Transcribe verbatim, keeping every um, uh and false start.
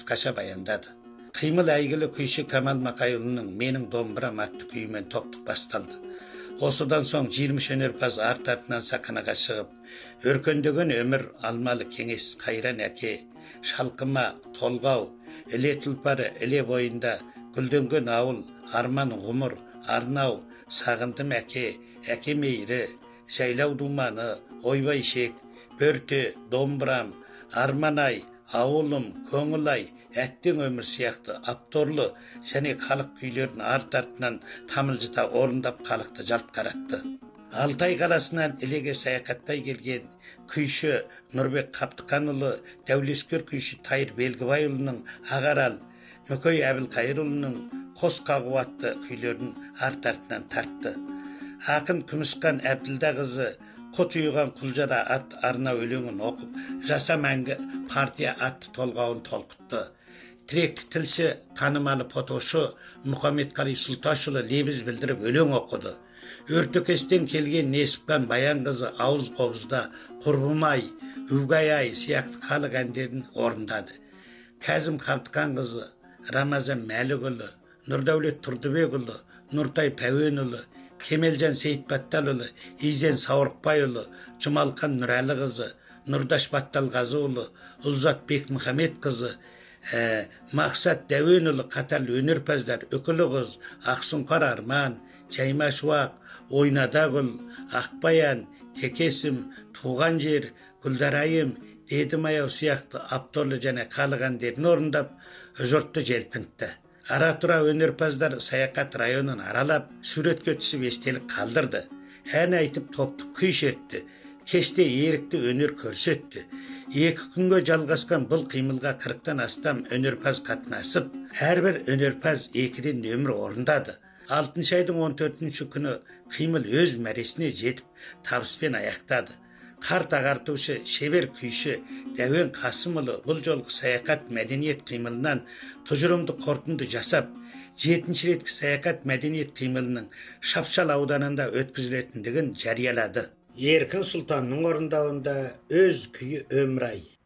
қысқаша баяндады. Қимыл әйгілі күйші Камал Макайұлының «Менің домбырам» атты күйімен топтық басталды. Осыдан соң жиырма үш өнерпаз арт-артынан сахнаға шығып, өркендеген өмір алмалы кеңес қайран әке, шалқыма, толғау, іле тұлпары, іле бойында, гүлденген ауыл, арман ғұмыр, арнау, сағындым әке, әке мейірі, жайлау думаны, ойбай шек, бөрте, домбырам, арманай, ауылым, көңілай, әттең өмір сияқты апторлы және халық күйлерін арт-артынан тамылжыта орындап халықты жалт қаратты. Алтай қаласынан Ілеге саяхаттай келген күйші Нұрбек Қаптықанұлы, дәулескер күйші Тайыр Белгібайұлының Ағарал, Мүкей Әбілқайырұлының Қос қағу атты күйлерін арт-артынан тартты. Ақын Күмісқан Әбділдақызы Құт ұйыған құлжада ат арна өлеңін оқып, жаса мәңгі партия атты толғауын толқытты. Тіректі тілші танымалы фотошы Мұхаммедқали Сұлташұлы лебіз білдіріп өлең оқыды. Өртөкестен келген Несіпхан Баянқызы ауыз қобызда Құрбым-ай, Үгай-ай сияқты халық әндерін орындады. Кәзім Қаптықанқызы, Рамазан Мәлікұлы, Нұрдәулет Тұрдыбекұлы, Нұртай Пәуенұлы, Кемелжан Сейітбатталұлы, Изен Сауырықбайұлы, Жұмалқан Нұрәліқызы, Нұрдаш Батталғазыұлы, Ұлзат Бекмұхамедқызы, ә, Мақсат Дәуенұлы қатарлы өнерпаздар Үкіліқыз, Ақсұңқар Арман, Жаймашуақ, Ойнадағұл, Ақбаян, Текесім, Туған жер, Гүлдарайым, Дедімаяу сияқты апторлы және халық әндерін орындап, жұртты желпінтті. Ара-тұра өнерпаздар саяхат районын аралап, суретке түсіп естелік қалдырды. Ән айтып топтық күй шертті. Кеште ерікті өнер көрсетті. Екі күнге жалғасқан бұл қимылға қырықтан астам өнерпаз қатынасып, әрбір өнерпаз екіден нөмір орындады. алтыншы айдың он төртінші күні қимыл өз мәресіне жетіп, табыспен аяқтады. Қарт ағартушы, шебер күйші Дәуен Қасымұлы бұл жолғы саяхат мәдениет қимылынан тұжырымды қорытынды жасап, жетінші реткі саяхат мәдениет қимылының Шапшал ауданында өткізілетіндігін жариялады. Еркін Сұлтанның орындауында өз күйі Өмір-ай.